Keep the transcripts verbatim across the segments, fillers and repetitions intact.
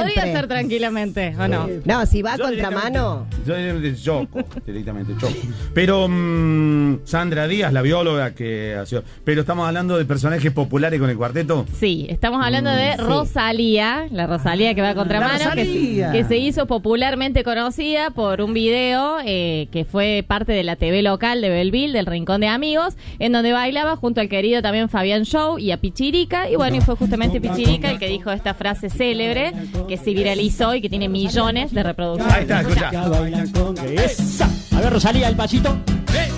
Podría ser tranquilamente, ¿o no? No, si va a Yo contramano. Yo directamente choco, directamente choco. Pero mmm, Sandra Díaz, la bióloga que ha sido. Pero estamos hablando de personajes populares con el cuarteto. Sí, estamos hablando de sí. Rosalía, la Rosalía que va a contramano, La que, Rosalía. que se hizo popularmente conocida por un video eh, que fue parte de la T V local de Belleville, del Rincón de Amigos, en donde bailaba junto al querido también Fabián Show y a Pichirica, y bueno, y fue justamente Pichirica el que dijo esta frase célebre que se viralizó y que tiene millones de reproducciones. Ahí está, escucha. Ya bailan con esa. A ver, Rosalía, el pasito. Eh.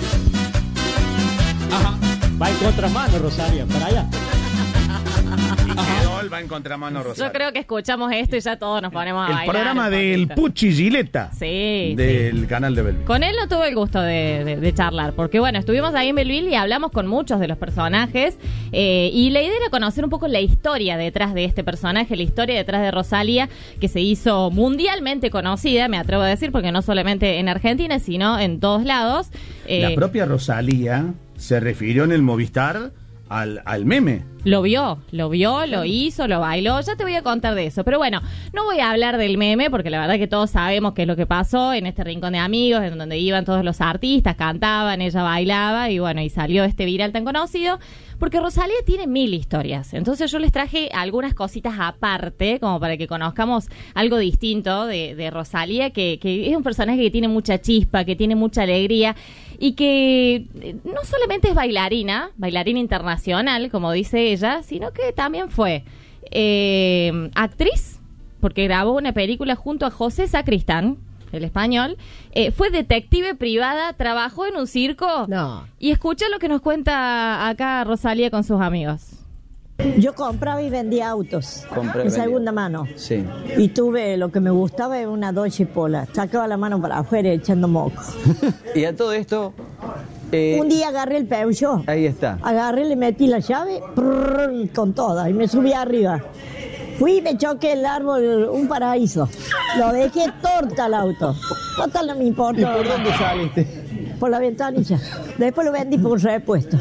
Ajá. Va en contramano, Rosalía, para allá. Y quedó el va en contramano Rosario. Yo creo que escuchamos esto y ya todos nos ponemos a El bailar. programa un del poquito. Puchi Gileta. Sí, Del sí. canal de Belleville. Con él no tuve el gusto de, de, de charlar, porque bueno, estuvimos ahí en Belleville y hablamos con muchos de los personajes, eh, y la idea era conocer un poco la historia detrás de este personaje, la historia detrás de Rosalía, que se hizo mundialmente conocida, me atrevo a decir, porque no solamente en Argentina, sino en todos lados. Eh, La propia Rosalía se refirió en el Movistar al, al meme. Lo vio, lo vio, lo hizo, lo bailó. Ya te voy a contar de eso. Pero bueno, no voy a hablar del meme porque la verdad que todos sabemos qué es lo que pasó en este rincón de amigos, en donde iban todos los artistas, cantaban, ella bailaba y bueno, y salió este viral tan conocido. Porque Rosalía tiene mil historias. Entonces yo les traje algunas cositas aparte, como para que conozcamos algo distinto de, de Rosalía, que, que es un personaje que tiene mucha chispa, que tiene mucha alegría y que no solamente es bailarina, bailarina internacional, como dice ella, sino que también fue eh, actriz, porque grabó una película junto a José Sacristán, el español, eh, fue detective privada, trabajó en un circo. No. Y escucha lo que nos cuenta acá Rosalía con sus amigos. Yo compraba y vendía autos Compré, en vendía. segunda mano. Sí. Y tuve lo que me gustaba, era una Dodge Pola. Sacaba la mano para afuera echando moco. Y a todo esto, eh, Un día agarré el Peugeot. ahí está. Agarré, le metí la llave prrr, con toda y me subí arriba. Fui y me choqué el árbol, un paraíso. Lo dejé torta al auto. Total, no me importa. ¿Y por dónde saliste? Por la ventanilla. Después lo vendí por repuesto.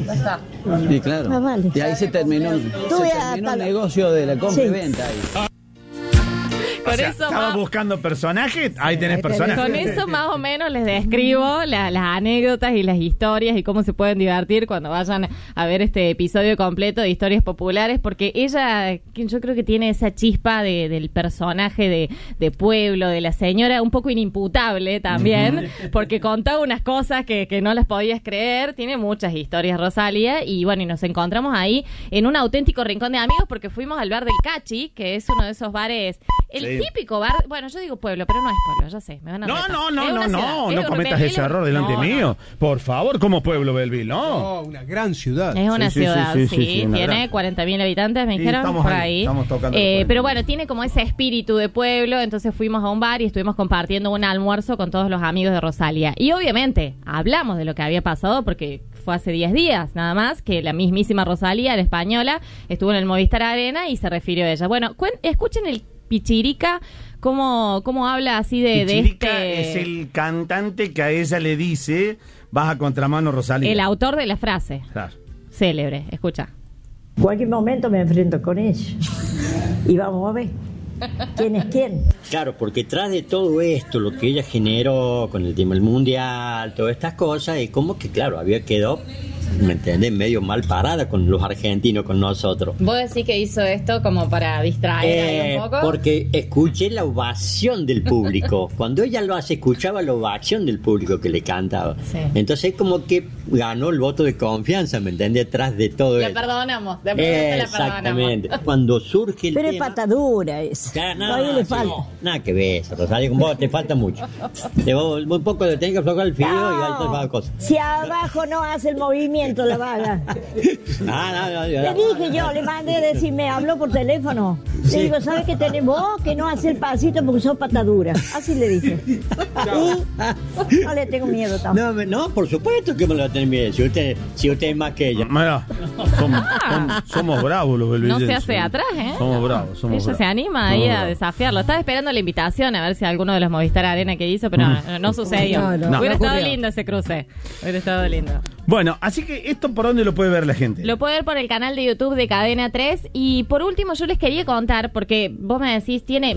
Sí, claro. Ah, vale. Y ahí se terminó, se Tuve terminó hasta el la- negocio de la compra y Sí. venta ahí. Con O sea, eso estaba más- buscando personajes, ahí tenés ahí tenés. personajes. Con eso más o menos les describo la- las anécdotas y las historias y cómo se pueden divertir cuando vayan a ver este episodio completo de Historias Populares, porque ella, que yo creo que tiene esa chispa de, del personaje de, de pueblo, de la señora, un poco inimputable también, porque contaba unas cosas que, que no las podías creer. Tiene muchas historias Rosalía y bueno, y nos encontramos ahí en un auténtico rincón de amigos porque fuimos al bar del Cachi, que es uno de esos bares, el Sí. típico bar, bueno, yo digo pueblo, pero no es pueblo, ya sé, me van a No, retar. no, Es no, una no, ciudad, no, es no un- cometas Belleville ese es- error delante no, no. mío. Por favor, como pueblo Belleville, no. No, una gran ciudad. Es una Sí, sí, sí, ciudad, sí, sí, sí, sí, una tiene gran- cuarenta mil habitantes, me Sí, dijeron, estamos por ahí, ahí. estamos tocando los Eh, cuarenta. pero bueno, tiene como ese espíritu de pueblo, entonces fuimos a un bar y estuvimos compartiendo un almuerzo con todos los amigos de Rosalía. Y obviamente hablamos de lo que había pasado porque fue hace diez días nada más que la mismísima Rosalía, la española, estuvo en el Movistar Arena y se refirió a ella. Bueno, cuen- escuchen el Pichirica, cómo, cómo habla así de, de Pichirica este... es el cantante que a ella le dice, vas a contramano Rosalía. el autor de la frase Claro. célebre, escucha. En cualquier momento me enfrento con ella. Y vamos a ver quién es quién. Claro, porque tras de todo esto, lo que ella generó con el tema del mundial, todas estas cosas, es como que, claro, había quedado, ¿me entiendes?, medio mal parada con los argentinos, con nosotros. ¿Vos decís que hizo esto como para distraer ahí Eh, un poco? porque escuché la ovación del público. Cuando ella lo hace, escuchaba la ovación del público que le cantaba. Sí. Entonces, como que ganó el voto de confianza, ¿me entiendes?, tras de todo La esto. perdonamos, de pronto la Exactamente. perdonamos. Cuando surge el Pero es tema... patadura esa. Claro, no, Todavía le sí, falta. nada que ver, Rosario, con vos te falta mucho. Te vos, muy poco le tenés que aflojar el fideo y ahí te falta cosas. Si abajo no hace el movimiento la vaga. Ah, no, no, Le no. dije yo, le mandé a decir, me habló por teléfono. Sí. Le digo, ¿sabes qué tenés vos? Que no hace el pasito porque sos patadura. Así le dije. Y no le tengo miedo tampoco. No, me- no, por supuesto que me lo va a tener miedo. Si usted, si usted es más que ella. Mira, somos, som- somos bravos los No belvillenses. se hace atrás, ¿eh? Somos bravos, somos Ella bravos. se anima ahí Somos a bravos. desafiarlo. Estaba esperando la invitación a ver si alguno de los Movistar Arena que hizo, pero no, no sucedió. No, no, no Hubiera estado ocurrió. lindo ese cruce. Hubiera estado lindo. Bueno, así que esto por dónde lo puede ver la gente. Lo puede ver por el canal de YouTube de Cadena tres. Y por último, yo les quería contar, porque vos me decís, tiene